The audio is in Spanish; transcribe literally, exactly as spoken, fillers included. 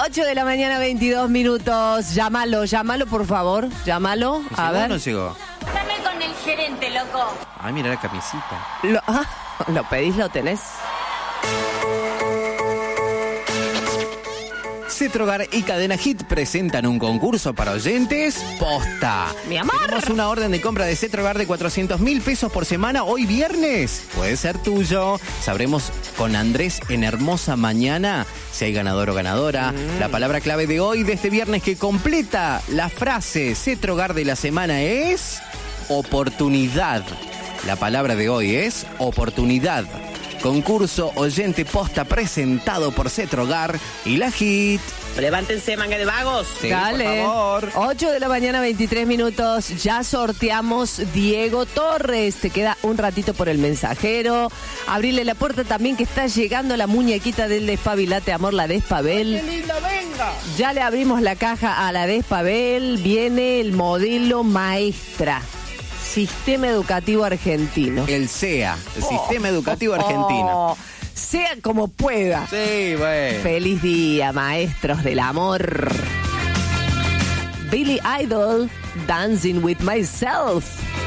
ocho de la mañana, veintidós minutos. Llámalo, llámalo, por favor. Llámalo. A ver. No llegó. Dame con el gerente, loco. Ay, mira la camisita. Lo, ah, lo pedís, lo tenés. Cetrogar y Cadena Hit presentan un concurso para oyentes posta. Mi amor. Tenemos una orden de compra de Cetrogar de cuatrocientos mil pesos por semana hoy viernes. Puede ser tuyo. Sabremos con Andrés en Hermosa Mañana si hay ganador o ganadora. Mm. La palabra clave de hoy, de este viernes, que completa la frase Cetrogar de la semana es oportunidad. La palabra de hoy es oportunidad. Concurso oyente posta presentado por Cetrogar y la Hit. Levántense, manga de vagos. Sí, Dale. por favor. ocho de la mañana, veintitrés minutos. Ya sorteamos Diego Torres. Te queda un ratito por el mensajero. Abrirle la puerta también, que está llegando la muñequita del Despabilate Amor, la Despabel. ¡Qué linda, venga! Ya le abrimos la caja a la Despabel. Viene el modelo maestra. Sistema Educativo Argentino. El C E A, el oh, Sistema Educativo oh, Argentino. Oh, sea como pueda. Sí, bueno. Feliz día, maestros del amor. Billy Idol, Dancing with Myself.